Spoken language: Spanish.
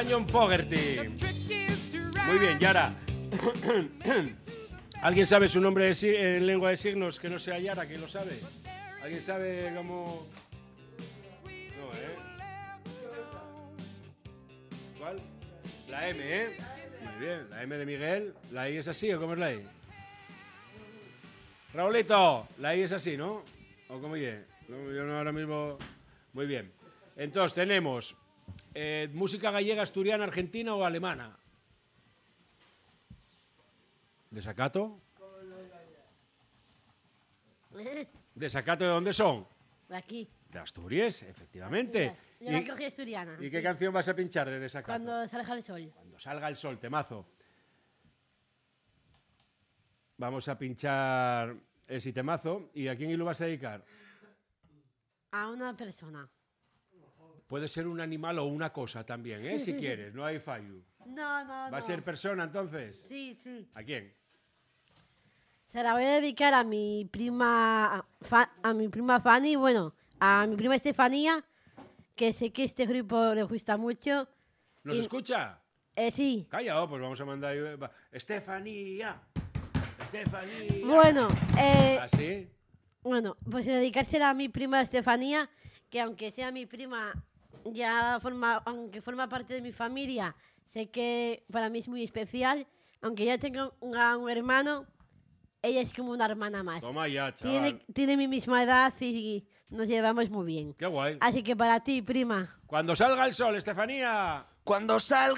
John Fogerty. Muy bien, Yara. ¿Alguien sabe su nombre en lengua de signos que no sea Yara? ¿Quién lo sabe? ¿Alguien sabe cómo...? No, ¿eh? ¿Cuál? La M, ¿eh? Muy bien, la M de Miguel. ¿La I es así o cómo es la I? Raulito, la I es así, ¿no? ¿O cómo es? No, yo no ahora mismo... Muy bien. Entonces tenemos música gallega, asturiana, argentina o alemana. ¿Desacato? ¿Desacato de dónde son? De aquí. De Asturias, efectivamente. Asturias. Yo la cogí asturiana. ¿Y qué canción vas a pinchar de Desacato? Cuando salga el sol. Cuando salga el sol, temazo. Vamos a pinchar ese temazo. ¿Y a quién lo vas a dedicar? A una persona. Puede ser un animal o una cosa también, ¿eh? Si quieres, no hay fallo. No. ¿Va a ser persona entonces? Sí. ¿A quién? Se la voy a dedicar a mi prima Fanny, bueno, a mi prima Estefanía, que sé que este grupo le gusta mucho. ¿Nos escucha? Sí. Calla, pues vamos a mandar... Estefanía. Bueno, ¿Así? bueno, pues dedicársela a mi prima Estefanía, que aunque sea mi prima, aunque forma parte de mi familia, sé que para mí es muy especial. Aunque ya tenga un hermano, ella es como una hermana más. Toma ya, chaval. Tiene mi misma edad y nos llevamos muy bien. Qué guay. Así que para ti, prima. Cuando salga el sol, Estefanía. Cuando salga